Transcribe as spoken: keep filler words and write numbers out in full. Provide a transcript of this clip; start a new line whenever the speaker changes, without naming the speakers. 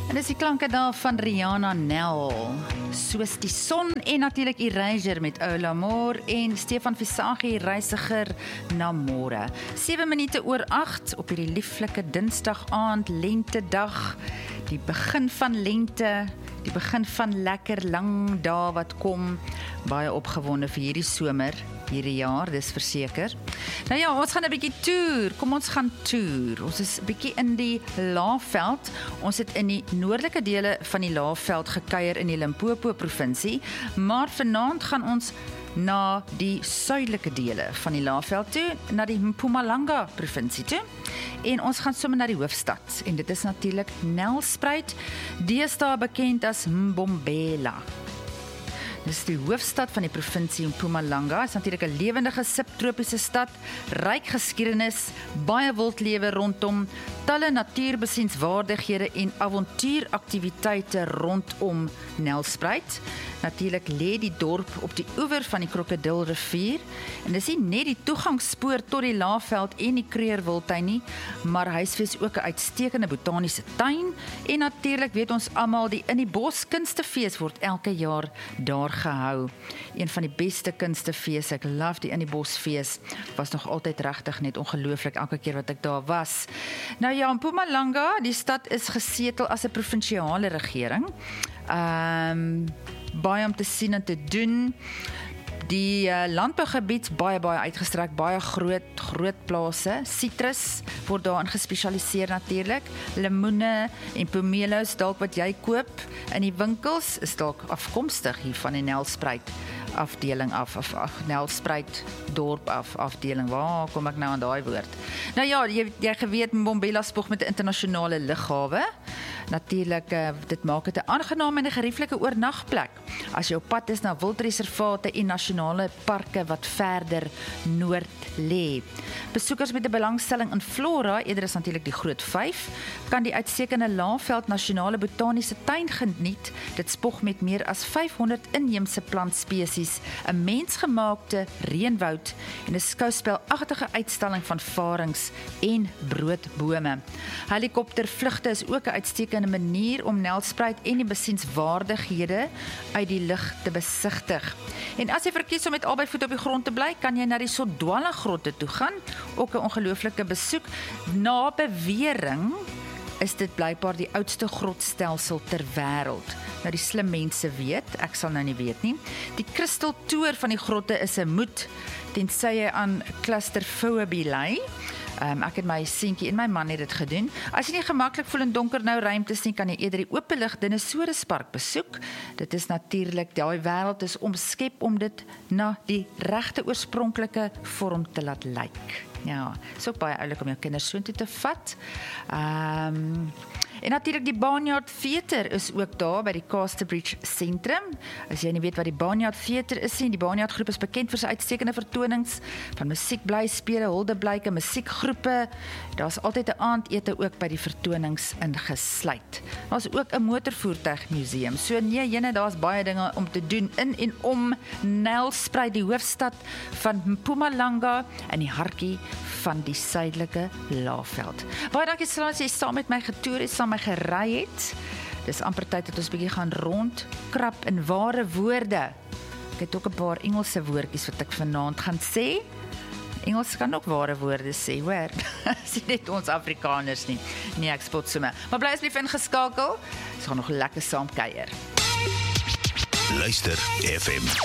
En dis die klanke daar van Rihanna Nel, soos die son en natuurlik Erasure met Ola Moore en Stefan Visagie reisiger na môre. sewe minute oor agt op hierdie lieflike Dinsdag aand, lentedag, die begin van lente, die begin van lekker lang dae wat kom, baie opgewonde vir hierdie somer, hierdie jaar, dis verseker. Nou ja, ons gaan 'n bietjie toer, kom ons gaan toer. Ons is 'n bietjie in die Laagveld. Ons het in die noordelike dele van die Laagveld gekuier in die Limpopo provinsie, maar vanaand gaan ons na die suidelike dele van die Laagveld toe, na die Mpumalanga provinsie toe. En ons gaan sommer na die hoofstad. En dit is natuurlik Nelspruit, deesdae bekend as Mbombela. Dis die hoofstad van die provinsie Mpumalanga. Is natuurlik 'n lewendige subtropiese stad, ryk geskiedenis, baie wildlewe rondom, talle natuurbesienswaardighede en avontuuraktiwiteite rondom Nelspruit. Natuurlik lê die dorp op die oewer van die Krokodilrivier en dis nie net die toegangspoort tot die Laagveld en die Kreerwiltuin nie, maar huisves ook 'n uitstekende botaniese tuin en natuurlik weet ons almal die In die Bos kunstefees word elke jaar daar gehou. Een van die beste kunstefees, ek love die In die Bos fees, was nog altyd regtig net ongelooflik elke keer wat ek daar was. Nou ja, Mpumalanga, die stad is gesetel as 'n provinsiale regering. Ehm um, baie om te sien en te doen. Die uh, landbougebied baie baie uitgestrek, baie groot groot plase. Citrus word daarin gespesialiseer natuurlik. Lemoene en pomelos dalk wat jy koop in die winkels is dalk afkomstig hier van die Nelspruit afdeling af of af Nelspruit dorp af afdeling. Waar kom ek nou aan daai woord? Nou ja, jy jy geweet Mbombela spog met 'n internasionale lughawe. Natuurlik, uh, dit maak dit 'n aangename en 'n gerieflike oornagplek as jy op pad is na wildreservate en nasionale parke wat verder noord lê. Besoekers met 'n belangstelling in flora, eerder is natuurlik die Groot vyf, kan die uitstekende Laagveld Nasionale Botaniese Tuin geniet. Dit spog met meer as vyfhonderd inheemse plantspesies, 'n mensgemaakte reënwoud en 'n skouspelagtige uitstalling van varings en broodbome. Helikoptervlugte is ook 'n uitstekende 'n manier om Nelspruit en die besienswaardighede uit die lug te besigtig. En as jy verkies om met albei voete op die grond te bly, kan jy na die Sodwala grotte toe gaan, ook 'n ongelooflike besoek. Na bewering is dit blykbaar die oudste grotstelsel ter wêreld. Nou die slim mense weet, ek sal nou nie weet nie. Die kristaltoer van die grotte is 'n moed, tensy jy aan claustrofobie ly. Um, ek het my seentjie en my man het dit gedoen. As jy nie gemaklik voel in donker nou ruimtes nie, kan jy eerder die openlig dinosouruspark besoek. Dit is natuurlik, daai wêreld is omskep om dit na die regte oorspronklike vorm te laat lyk. Ja, is ook baie oulik om jou kinders so toe te vat. Ehm um, En natuurlik die Barnyard Theater is ook daar by die Casterbridge Sentrum. As jy nie weet wat die Barnyard Theater is nie, die Barnyard groep is bekend vir sy uitstekende vertonings van musiekblyspele, huldeblyke, musiekgroepe. Daar's altyd 'n aandete ook by die vertonings ingesluit. Daar's ook 'n motorvoertuigmuseum. So nee, jene, daar's baie dinge om te doen in en om Nelspruit, die hoofstad van Mpumalanga in die hartjie van die suidelike Laagveld. Baie dankie Silas, jy saam met my getoer het, saam met my gery het. Dis amper tyd dat ons bietjie gaan rondkrap in ware woorde. Ek het ook 'n paar Engelse woordjies wat ek vanaand gaan sê. Engels kan ook ware woorde sê, hoor. Dis net ons Afrikaners nie. Nee, ek spot sommer. Maar bly asseblief ingeskakel. Ons gaan nog lekker saam kuier.
Luister F M.